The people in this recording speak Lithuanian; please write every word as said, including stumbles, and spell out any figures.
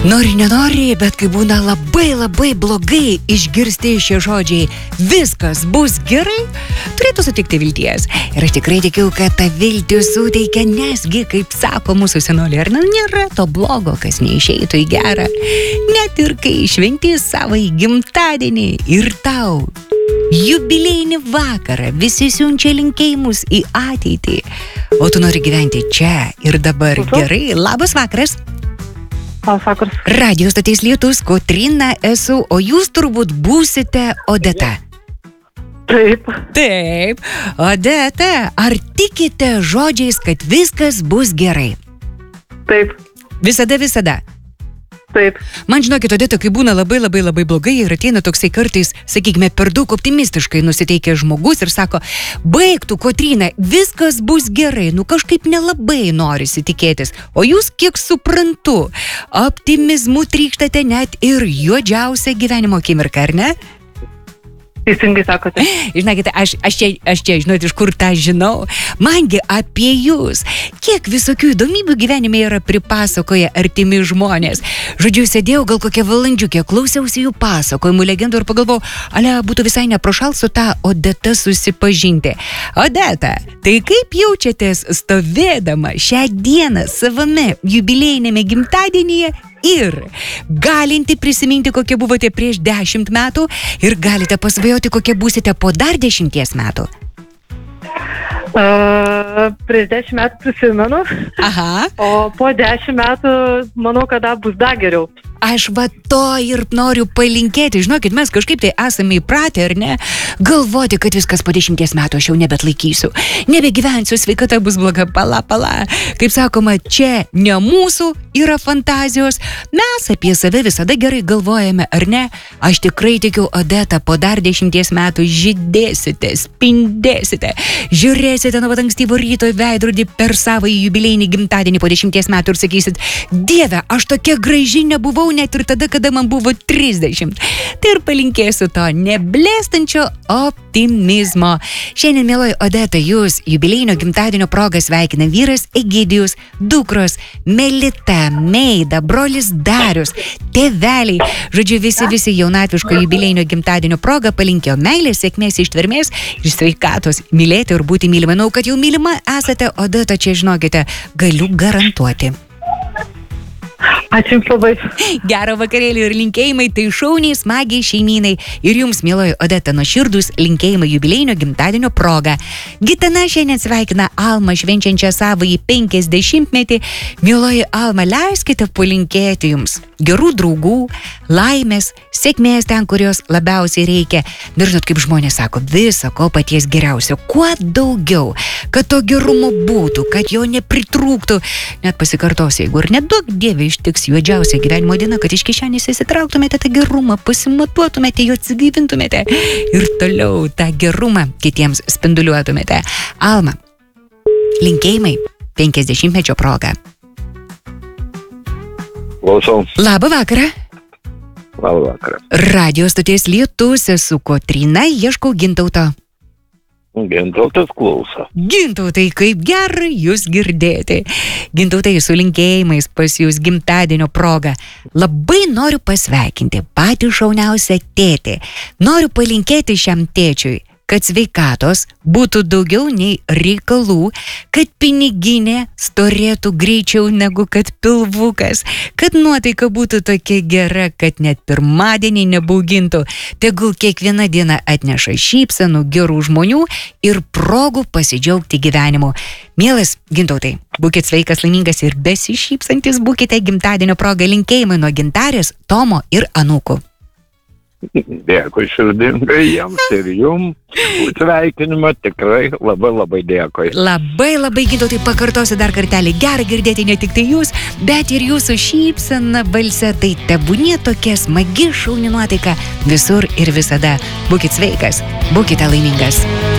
Nori, nenori, bet kai būna labai labai blogai išgirsti šie žodžiai viskas bus gerai, turėtų sutikti vilties. Ir aš tikrai tikiu, kad ta viltį suteikia, nesgi, kaip sako mūsų senoliai, ar nėra to blogo, kas neišeitų į gerą. Net ir kai šventi savo gimtadienį ir tau jubiliejinį vakarą visi siunčia linkėjimus į ateitį, o tu nori gyventi čia ir dabar gerai. Labas vakaras. Vakaras. Radio stoties Lietus, Kotryna esu, o jūs turbūt būsite Odeta. Taip. Taip. Odeta, ar tikite žodžiais, kad viskas bus gerai? Taip. Visada, visada. Taip. Man žinokit, Odeta, kai būna labai labai labai blogai ir ateina toksai kartais, sakykime, per daug optimistiškai nusiteikęs žmogus ir sako, baigtų, Kotryna, viskas bus gerai, nu kažkaip nelabai norisi tikėtis. O jūs, kiek suprantu, optimizmu trykštate net ir juodžiausią gyvenimo akimirką, ar ne? Teisingai sakote. Žinokite, aš, aš, čia, aš čia, žinot, iš kur tą žinau. Mangi apie jūs. Kiek visokių įdomybių gyvenime yra pripasakoję artimi žmonės. Žodžiu, sėdėjau gal kokią valandžiukę, klausiausi jų pasakojimų, legendų ir pagalvojau, ale būtų visai neprošal su tą Odeta susipažinti. Odeta, tai kaip jaučiatės stovėdama šią dieną savame jubiliejinėme gimtadienyje ir galinti prisiminti, kokie buvote prieš dešimt metų ir galite pasvajoti, kokie būsite po dar dešimties metų? Uh, prieš dešimt metų prisimenu. Aha. O po dešimt metų manau, kad bus dar geriau. Aš va to ir noriu palinkėti. Žinokit, mes kažkaip tai esame įpratę, ar ne, galvoti, kad viskas po dešimties metų aš jau nebetlaikysiu. Nebegyvensiu, sveikata bus bloga, pala, pala. Kaip sakoma, čia ne mūsų yra fantazijos. Mes apie save visada gerai galvojame, ar ne? Aš tikrai tikiu, Odeta, po dar dešimties metų žydėsite, spindėsite, žiūrėsite nuo ankstyvo ryto į veidrodį per savo jubiliejinį gimtadienį po dešimties metų ir sakysit, Dieve, aš tokia graži nebuvau net ir tada, kada man buvo trisdešimt. Tai ir palinkėsiu to neblėstančio optimizmo. Šiandien, mieloji Odeta, jūs jubiliejinio gimtadienio progą sveikina vyras Egidijus, dukros Melita, Meida, brolis Darius, tėveliai. Žodžiu, visi, visi jaunatviško jubiliejinio gimtadienio progą palinkėjo meilės, sėkmės, ištvermės ir sveikatos, mylėti ir būti mylima. Manau, kad jau mylima esate, Odeta, čia žinokite, galiu garantuoti. Ačiū jums labai. Gerą vakarėlį ir linkėjimai, tai šauniai, smagiai šeimynai. Ir jums, mieloji Odeta, nuoširdūs linkėjimai jubiliejinio gimtadienio proga. Gitana šiandien sveikina Almą švenčiančią savąjį penkiasdešimtmetį. Mieloji Alma, leiskite palinkėti jums gerų draugų, laimės, sėkmės ten, kurios labiausiai reikia. Ir žinot, kaip žmonės sako, visa ko paties geriausio, kuo daugiau, kad to gerumo būtų, kad jo nepritrūktų. Net pasikartosiu, jeigu ir nedaug Dieve ištiks juodžiausia gyvenimo diena, kad iš kišenės įsitrauktumėte tą gerumą, pasimatuotumėte, jo atsigaivintumėte ir toliau tą gerumą kitiems spinduliuotumėte. Alma, linkėjimai penkiasdešimtmečio proga. Klausau. Labą vakarą. Labą vakarą. Radio stoties Lietus, esu Kotryna, ieškau Gintauto. Gintautas klauso. Gintautai, kaip gerai jūs girdėti. Gintautai, su linkėjimais pas jūs gimtadienio proga. Labai noriu pasveikinti patį šauniausią tėtį. Noriu palinkėti šiam tėčiui, kad sveikatos būtų daugiau nei reikalų, kad piniginė storėtų greičiau negu kad pilvukas, kad nuotaika būtų tokia gera, kad net pirmadienį nebaugintų. Tegul kiekviena diena atneša šypsenų, gerų žmonių ir progų pasidžiaugti gyvenimu. Mielas Gintautai, būkit sveikas, laimingas ir besišypsantis, būkite gimtadienio proga, linkėjimai nuo Gintarės, Tomo ir anūkų. Dėkui širdingai jiems ir jums. Sveikinimą tikrai labai labai dėkui. Labai labai, Gintautai, pakartosiu dar kartelį. Gera girdėti ne tik tai jūs, bet ir jūsų šypsena balse. Tai tebūnie tokia smagi šauni nuotaika visur ir visada. Būkit sveikas, būkite laimingas.